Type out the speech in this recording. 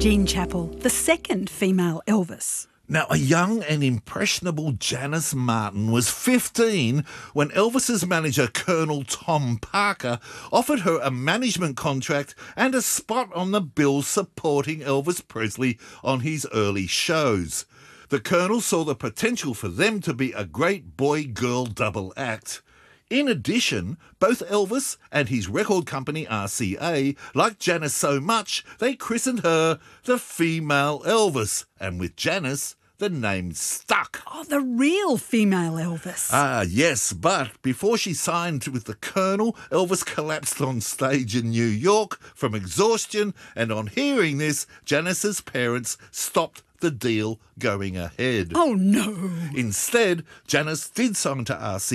Jean Chappell, the second female Elvis. Now, a young and impressionable Janice Martin was 15 when Elvis's manager, Colonel Tom Parker, offered her a management contract and a spot on the bill supporting Elvis Presley on his early shows. The Colonel saw the potential for them to be a great boy-girl double act. In addition, both Elvis and his record company RCA liked Janice so much they christened her the female Elvis, and with Janice, the name stuck. Oh, the real female Elvis. Ah, yes, but before she signed with the Colonel, Elvis collapsed on stage in New York from exhaustion, and on hearing this, Janice's parents stopped the deal going ahead. Oh, no. Instead, Janice did sign to RCA